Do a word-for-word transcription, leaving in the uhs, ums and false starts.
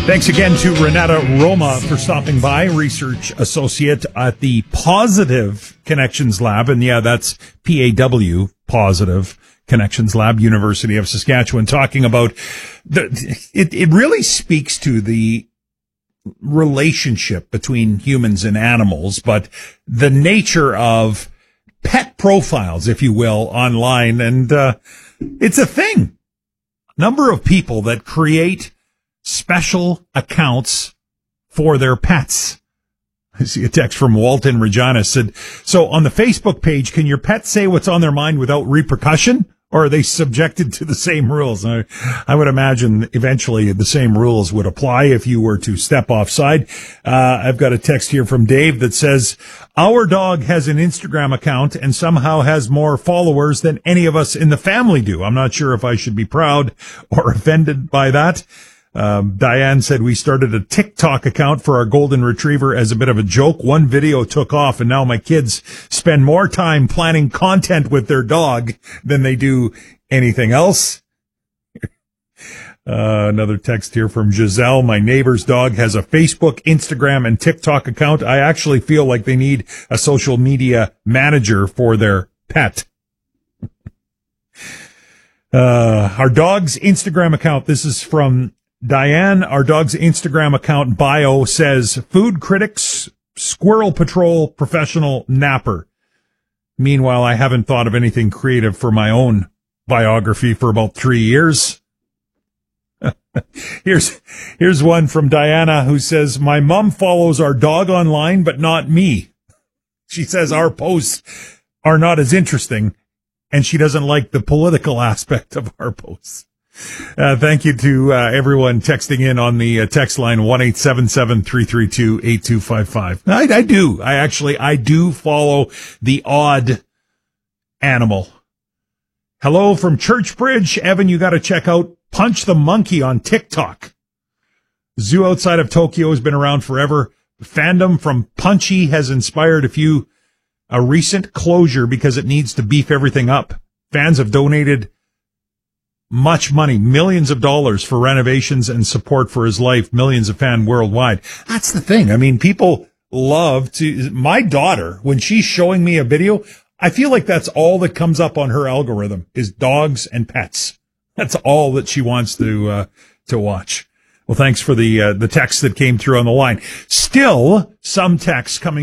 Thanks again to Renata Roma for stopping by, research associate at the Positive Connections Lab. And yeah, that's P A W, Positive Connections Lab, University of Saskatchewan, talking about the, it, it really speaks to the relationship between humans and animals, but the nature of pet profiles, if you will, online. And, uh, it's a thing. Number of people that create special accounts for their pets. I see a text from Walton Regina said, so on the Facebook page, can your pet say what's on their mind without repercussion? Or are they subjected to the same rules? I, I would imagine eventually the same rules would apply if you were to step offside. Uh, I've got a text here from Dave that says, our dog has an Instagram account and somehow has more followers than any of us in the family do. I'm not sure if I should be proud or offended by that. Um, Diane said we started a TikTok account for our golden retriever as a bit of a joke. One video took off and now my kids spend more time planning content with their dog than they do anything else. Uh, another text here from Giselle. My neighbor's dog has a Facebook, Instagram, and TikTok account. I actually feel like they need a social media manager for their pet. uh, our dog's Instagram account. This is from Diane. Our dog's Instagram account bio says food critics, squirrel patrol, professional napper. Meanwhile, I haven't thought of anything creative for my own biography for about three years. here's, here's one from Diana who says, my mom follows our dog online, but not me. She says our posts are not as interesting and she doesn't like the political aspect of our posts. Uh, thank you to uh, everyone texting in on the uh, text line one eight seven seven, three three two, eight two five five. I, I do. I actually, I do follow the odd animal. Hello from Churchbridge. Evan, you got to check out Punch the Monkey on TikTok. Zoo outside of Tokyo has been around forever. Fandom from Punchy has inspired a few, a recent closure because it needs to beef everything up. Fans have donated much money, millions of dollars for renovations and support for his life, millions of fans worldwide. That's the thing. I mean, people love to, my daughter, when she's showing me a video, I feel like that's all that comes up on her algorithm is dogs and pets. That's all that she wants to, uh, to watch. Well, thanks for the, uh, the text that came through on the line. Still some texts coming